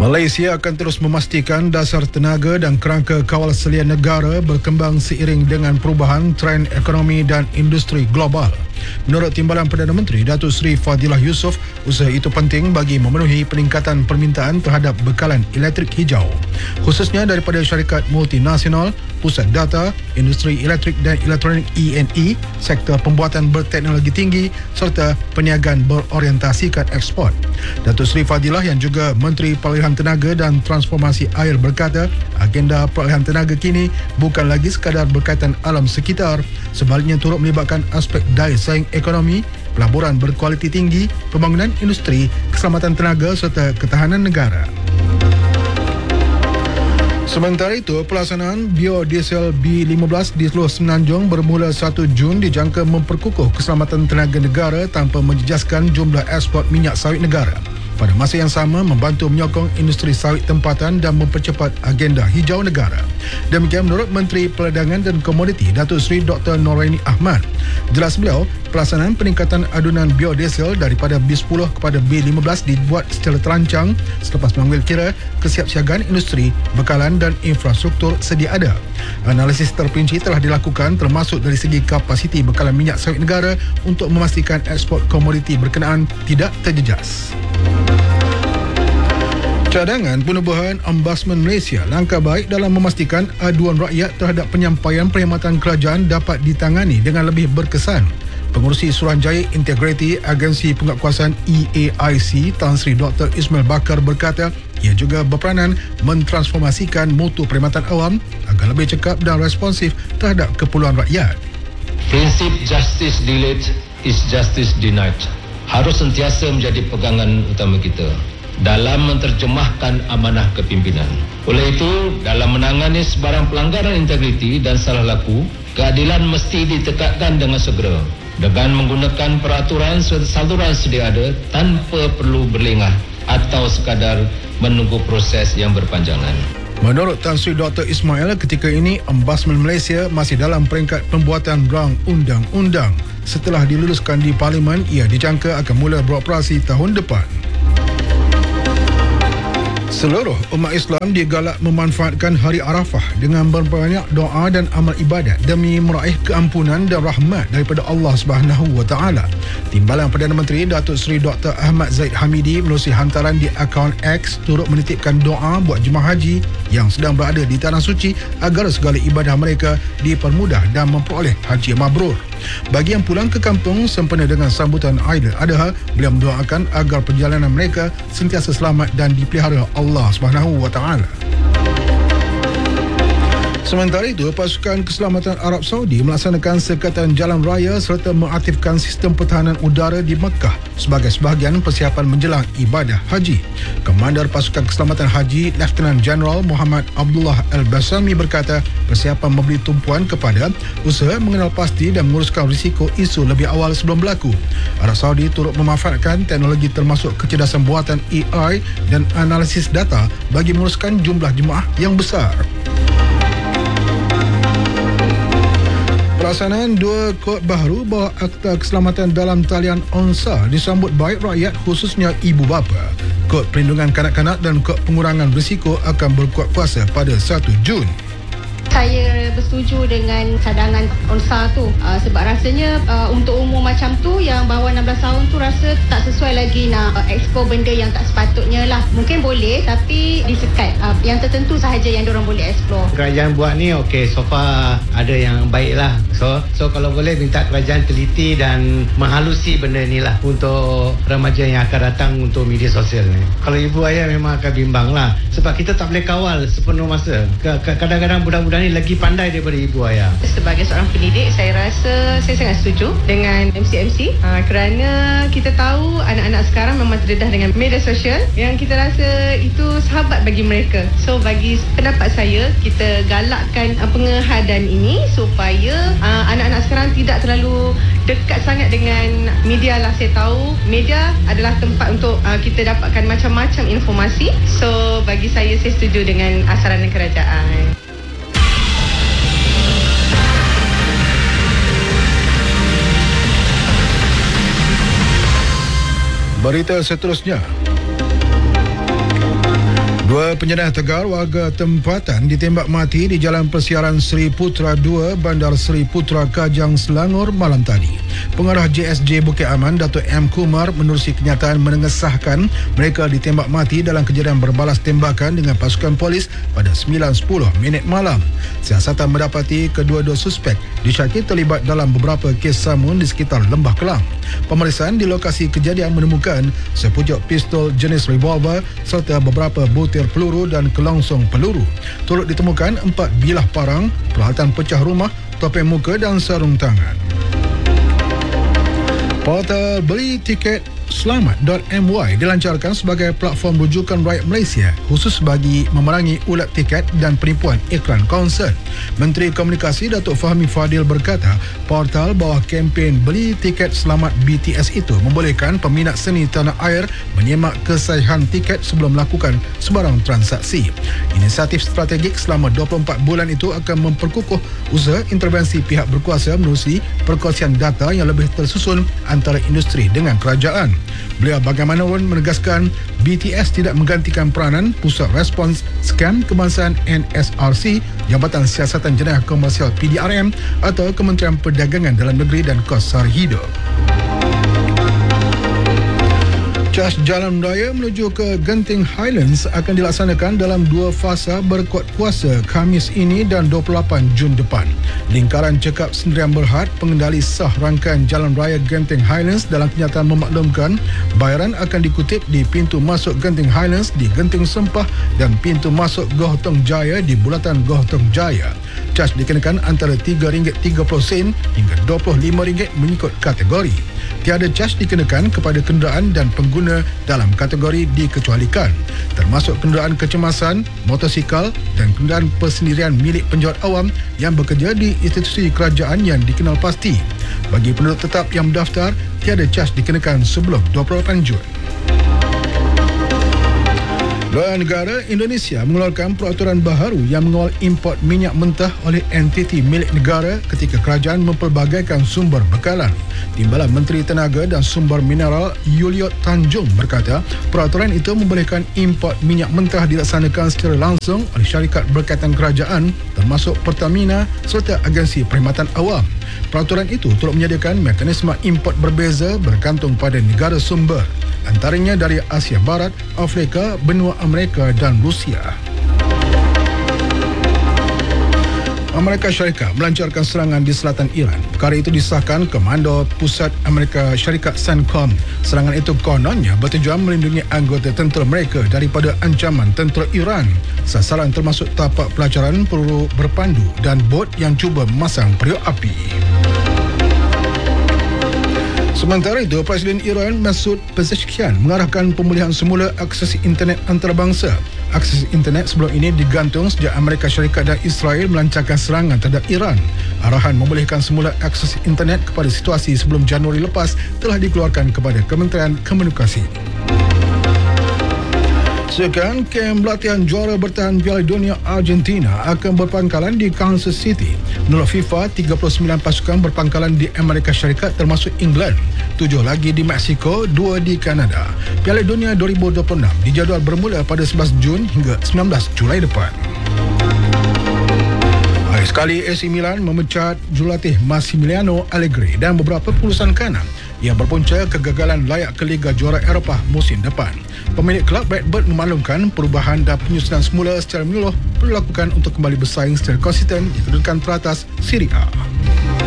Malaysia akan terus memastikan dasar tenaga dan kerangka kawal selia negara berkembang seiring dengan perubahan trend ekonomi dan industri global. Menurut Timbalan Perdana Menteri Datuk Seri Fadilah Yusof, usaha itu penting bagi memenuhi peningkatan permintaan terhadap bekalan elektrik hijau, khususnya daripada syarikat multinasional, pusat data, industri elektrik dan elektronik E&E, sektor pembuatan berteknologi tinggi serta perniagaan berorientasikan ekspor. Datuk Seri Fadilah yang juga Menteri Peralihan Tenaga dan Transformasi Air berkata, agenda peralihan tenaga kini bukan lagi sekadar berkaitan alam sekitar, sebaliknya turut melibatkan aspek daya saing ekonomi, pelaburan berkualiti tinggi, pembangunan industri, keselamatan tenaga serta ketahanan negara. Sementara itu, pelaksanaan biodiesel B15 di seluruh Semenanjung bermula 1 Jun dijangka memperkukuh keselamatan tenaga negara tanpa menjejaskan jumlah ekspor minyak sawit negara. Pada masa yang sama, membantu menyokong industri sawit tempatan dan mempercepat agenda hijau negara. Demikian menurut Menteri Perdagangan dan Komoditi Datuk Seri Dr. Noraini Ahmad. Jelas beliau, pelaksanaan peningkatan adunan biodiesel daripada B10 kepada B15 dibuat secara terancang selepas mengambil kira kesiapsiagaan industri, bekalan dan infrastruktur sedia ada. Analisis terperinci telah dilakukan termasuk dari segi kapasiti bekalan minyak sawit negara untuk memastikan ekspor komoditi berkenaan tidak terjejas. Cadangan Penubuhan Ombudsman Malaysia langkah baik dalam memastikan aduan rakyat terhadap penyampaian perkhidmatan kerajaan dapat ditangani dengan lebih berkesan. Pengerusi Suruhanjaya Integriti Agensi Penguatkuasaan EAIC Tan Sri Dr. Ismail Bakar berkata, ia juga berperanan mentransformasikan mutu perkhidmatan awam agar lebih cekap dan responsif terhadap keperluan rakyat. Prinsip justice delayed is justice denied harus sentiasa menjadi pegangan utama kita dalam menerjemahkan amanah kepimpinan. Oleh itu, dalam menangani sebarang pelanggaran integriti dan salah laku, keadilan mesti ditegakkan dengan segera dengan menggunakan peraturan saluran sedia ada tanpa perlu berlengah atau sekadar menunggu proses yang berpanjangan. Menurut Tan Sri Dr. Ismail, ketika ini Ombudsman Malaysia masih dalam peringkat pembuatan rang undang-undang. Setelah diluluskan di Parlimen, ia dijangka akan mula beroperasi tahun depan. Seluruh umat Islam digalak memanfaatkan Hari Arafah dengan berbanyak doa dan amal ibadat demi meraih keampunan dan rahmat daripada Allah Subhanahu Wa Taala. Timbalan Perdana Menteri Datuk Seri Dr. Ahmad Zaid Hamidi melalui hantaran di akaun X turut menitipkan doa buat jemaah haji yang sedang berada di Tanah Suci agar segala ibadah mereka dipermudah dan memperoleh haji yang mabrur. Bagi yang pulang ke kampung sempena dengan sambutan Aidil-Adha, beliau mendoakan agar perjalanan mereka sentiasa selamat dan dipelihara Allah Subhanahu Wa Taala. Sementara itu, pasukan keselamatan Arab Saudi melaksanakan sekatan jalan raya serta mengaktifkan sistem pertahanan udara di Mekah sebagai sebahagian persiapan menjelang ibadah haji. Komander Pasukan Keselamatan Haji Lieutenant General Muhammad Abdullah Al-Basami berkata, persiapan memberi tumpuan kepada usaha mengenal pasti dan menguruskan risiko isu lebih awal sebelum berlaku. Arab Saudi turut memanfaatkan teknologi termasuk kecerdasan buatan AI dan analisis data bagi menguruskan jumlah jemaah yang besar. Pelaksanaan 2 kod baharu bawah Akta Keselamatan dalam Talian ONSA disambut baik rakyat khususnya ibu bapa. Kod Perlindungan Kanak-kanak dan Kod Pengurangan Risiko akan berkuat kuasa pada 1 Jun. Saya bersetuju dengan cadangan ONSA tu sebab rasanya untuk umur macam tu yang bawah 16 tahun tu rasa tak sesuai lagi nak explore benda yang tak sepatutnya lah. Mungkin boleh tapi disekat yang tertentu sahaja yang diorang boleh explore. Kerajaan buat ni okey, so far ada yang baik lah. So kalau boleh minta kerajaan teliti dan menghalusi benda ni lah untuk remaja yang akan datang untuk media sosial ni. Kalau ibu ayah memang akan bimbang lah sebab kita tak boleh kawal sepenuh masa. Kadang-kadang budak-budak ni lagi pandai daripada ibu ayah. Sebagai seorang pendidik, saya rasa saya sangat setuju dengan MCMC kerana kita tahu anak-anak sekarang memang terdedah dengan media sosial yang kita rasa itu sahabat bagi mereka. So bagi pendapat saya, kita galakkan pengehadan ini supaya anak-anak sekarang tidak terlalu dekat sangat dengan media lah. Saya tahu media adalah tempat untuk kita dapatkan macam-macam informasi. So bagi saya setuju dengan saranan kerajaan. Berita seterusnya. Dua penjenayah tegar warga tempatan ditembak mati di Jalan Persiaran Seri Putra 2, Bandar Seri Putra, Kajang, Selangor malam tadi. Pengarah JSJ Bukit Aman, Datuk M. Kumar, menerusi kenyataan mengesahkan mereka ditembak mati dalam kejadian berbalas tembakan dengan pasukan polis pada 9.10 malam. Siasatan mendapati kedua-dua suspek disyaki terlibat dalam beberapa kes samun di sekitar Lembah Kelang. Pemeriksaan di lokasi kejadian menemukan sepucuk pistol jenis revolver serta beberapa butir peluru dan kelongsong peluru. Turut ditemukan 4 bilah parang, peralatan pecah rumah, topeng muka dan sarung tangan. Portal beli tiket selamat.my dilancarkan sebagai platform rujukan rakyat Malaysia khusus bagi memerangi ulat tiket dan penipuan iklan konsert. Menteri Komunikasi Datuk Fahmi Fadil berkata, portal bawah kempen beli tiket selamat BTS itu membolehkan peminat seni tanah air menyemak kesahihan tiket sebelum melakukan sebarang transaksi. Inisiatif strategik selama 24 bulan itu akan memperkukuh usaha intervensi pihak berkuasa menerusi perkongsian data yang lebih tersusun antara industri dengan kerajaan. Beliau bagaimanapun menegaskan BTS tidak menggantikan peranan Pusat Respons Skam Kebangsaan NSRC, Jabatan Siasatan Jenayah Komersial PDRM atau Kementerian Perdagangan Dalam Negeri dan Kos Sara Hidup. Cas jalan raya menuju ke Genting Highlands akan dilaksanakan dalam 2 fasa berkuat kuasa Khamis ini dan 28 Jun depan. Lingkaran Cekap Sendirian Berhad, pengendali sah rangkaian jalan raya Genting Highlands, dalam kenyataan memaklumkan bayaran akan dikutip di pintu masuk Genting Highlands di Genting Sempah dan pintu masuk Goh Tong Jaya di Bulatan Goh Tong Jaya. Cas dikenakan antara RM3.30 hingga RM25 mengikut kategori. Tiada cas dikenakan kepada kenderaan dan pengguna dalam kategori dikecualikan, termasuk kenderaan kecemasan, motosikal dan kenderaan persendirian milik penjawat awam yang bekerja di institusi kerajaan yang dikenal pasti. Bagi penduduk tetap yang mendaftar, tiada cas dikenakan sebelum 28 Jun. Luar negara, Indonesia mengeluarkan peraturan baharu yang mengawal import minyak mentah oleh entiti milik negara ketika kerajaan mempelbagaikan sumber bekalan. Timbalan Menteri Tenaga dan Sumber Mineral Yuliot Tanjung berkata, peraturan itu membolehkan import minyak mentah dilaksanakan secara langsung oleh syarikat berkaitan kerajaan termasuk Pertamina serta agensi perkhidmatan awam. Peraturan itu turut menyediakan mekanisme import berbeza bergantung pada negara sumber, antaranya dari Asia Barat, Afrika, benua Amerika dan Rusia. Amerika Syarikat melancarkan serangan di selatan Iran. Perkara itu disahkan Komando Pusat Amerika Syarikat CENTCOM. Serangan itu kononnya bertujuan melindungi anggota tentera mereka daripada ancaman tentera Iran. Sasaran termasuk tapak pelacaran peluru berpandu dan bot yang cuba memasang periuk api. Sementara itu, Presiden Iran Masoud Pezeshkian mengarahkan pemulihan semula akses internet antarabangsa. Akses internet sebelum ini digantung sejak Amerika Syarikat dan Israel melancarkan serangan terhadap Iran. Arahan memulihkan semula akses internet kepada situasi sebelum Januari lepas telah dikeluarkan kepada Kementerian Komunikasi. Sekian, kem pelatihan juara bertahan Piala Dunia Argentina akan berpangkalan di Kansas City. Menurut FIFA, 39 pasukan berpangkalan di Amerika Syarikat termasuk England, 7 lagi di Mexico, 2 di Kanada. Piala Dunia 2026 dijadual bermula pada 11 Jun hingga 19 Julai depan. Sekali AC Milan memecat jurulatih Massimiliano Allegri dan beberapa pulusan kanan yang berpunca kegagalan layak ke Liga Juara Eropah musim depan. Pemilik kelab Redbird memaklumkan perubahan dan penyusunan semula secara menyeluruh perlu dilakukan untuk kembali bersaing secara konsisten di kedudukan teratas Serie A.